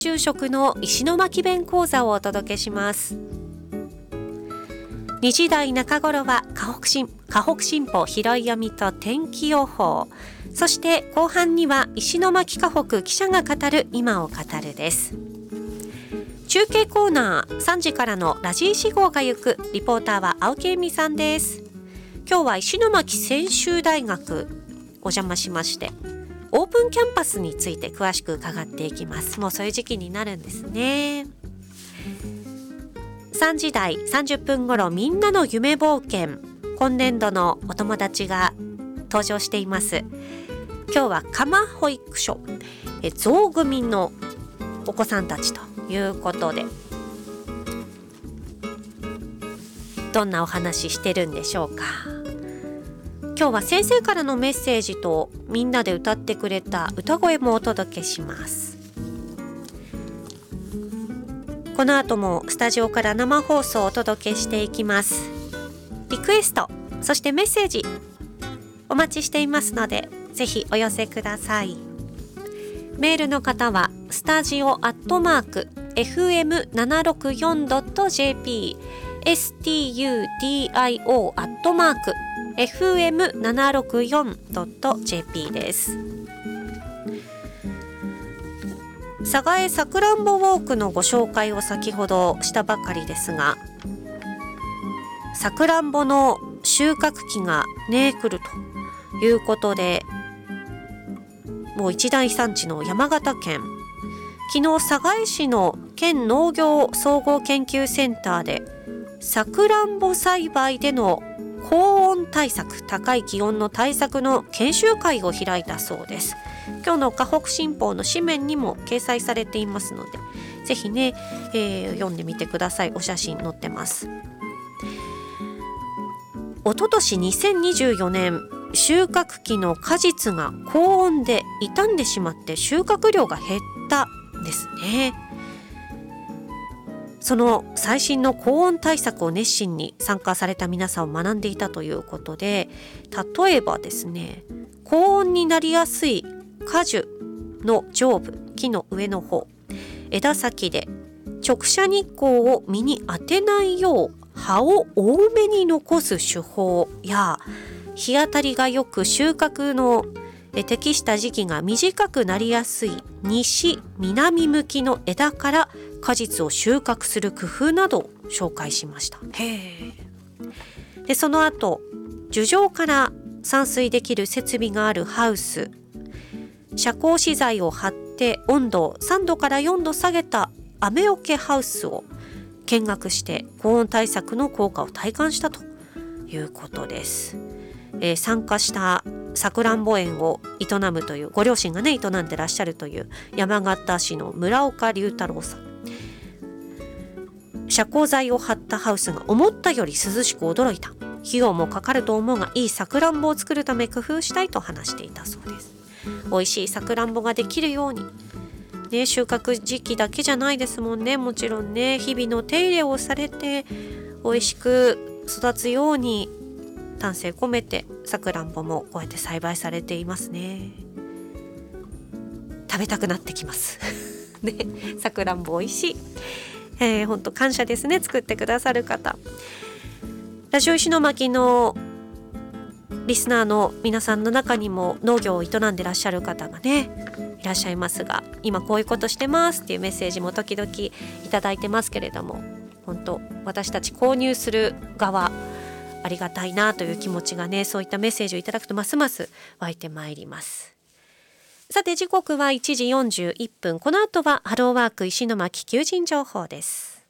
住職の石巻弁講座をお届けします。2時台中頃は河北新報拾い読みと天気予報、そして後半には石巻河北記者が語る今を語るです。中継コーナー3時からのラジー4号が行く。リポーターは青木恵美さんです。今日は石巻専修大学お邪魔しまして、オープンキャンパスについて詳しく伺っていきます。もうそういう時期になるんですね。3時台30分頃、みんなの夢冒険、今年度のお友達が登場しています。今日は鎌保育所象組のお子さんたちということで、どんなお話してるんでしょうか。今日は先生からのメッセージとみんなで歌ってくれた歌声もお届けします。この後もスタジオから生放送をお届けしていきます。リクエスト、そしてメッセージお待ちしていますので、ぜひお寄せください。メールの方はstadio@fm764.jp studio@fm764.jp です。寒河江さくらんぼウォークのご紹介を先ほどしたばかりですが、さくらんぼの収穫期がね来るということで、もう一大産地の山形県、昨日寒河江市の県農業総合研究センターでさくらんぼ栽培での高温対策、高い気温の対策の研修会を開いたそうです。今日の河北新報の紙面にも掲載されていますので、ぜひね、読んでみてください。お写真載ってます。おととし2024年、収穫期の果実が高温で傷んでしまって収穫量が減ったんですね。その最新の高温対策を熱心に参加された皆さんを学んでいたということで、例えばですね、高温になりやすい果樹の上部、木の上の方、枝先で直射日光を実に当てないよう葉を多めに残す手法や、日当たりがよく収穫の適した時期が短くなりやすい西南向きの枝から果実を収穫する工夫などを紹介しました。で、その後、樹上から散水できる設備があるハウス、遮光資材を張って温度を3度から4度下げた雨よけハウスを見学して高温対策の効果を体感したということです。参加したさくらんぼ園を営むという、ご両親がね営んでらっしゃるという山形市の村岡龍太郎さん、遮光剤を張ったハウスが思ったより涼しく驚いた、費用もかかると思うがいいさくらんぼを作るため工夫したいと話していたそうです。美味しいさくらんぼができるように、ね、収穫時期だけじゃないですもんね。もちろんね、日々の手入れをされて美味しく育つように丹精込めてさくらんぼもこうやって栽培されていますね。食べたくなってきますね、さくらんぼ美味しい。本当感謝ですね、作ってくださる方。ラジオ石巻のリスナーの皆さんの中にも農業を営んでらっしゃる方がねいらっしゃいますが、今こういうことしてますっていうメッセージも時々いただいてますけれども、本当私たち購入する側ありがたいなという気持ちがね、そういったメッセージをいただくとますます湧いてまいります。さて時刻は1時41分。この後はハローワーク石巻求人情報です。